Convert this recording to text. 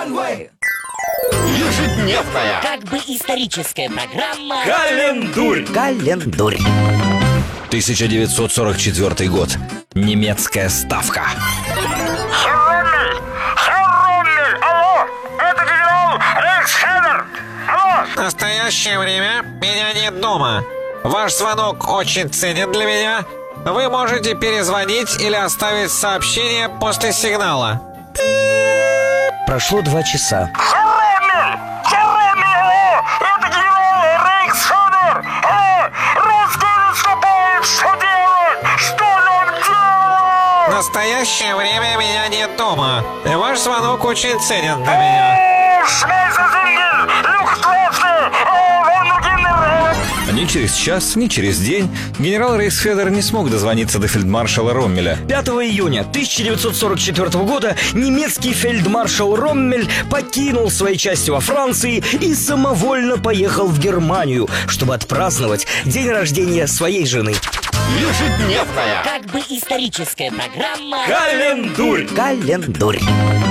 Ежедневная, как бы историческая программа Календурь. 1944 год. Немецкая ставка. Херромель! Алло! Это генерал Рейхсхедер! Алло! В настоящее время меня нет дома. Ваш звонок очень ценен для меня. Вы можете перезвонить или оставить сообщение после сигнала. Прошло 2 часа. Херромель! Херромель! Алло! Это генерал Рейхсхедер! Алло! Русские наступают! Что делать? Что нам делать? В настоящее время меня нет дома. Ваш звонок очень ценен для меня. Ни через час, ни через день генерал Рейхсфедер не смог дозвониться до фельдмаршала Роммеля. 5 июня 1944 года немецкий фельдмаршал Роммель покинул свои части во Франции и самовольно поехал в Германию, чтобы отпраздновать день рождения своей жены. Ежедневная, как бы историческая программа Календурь.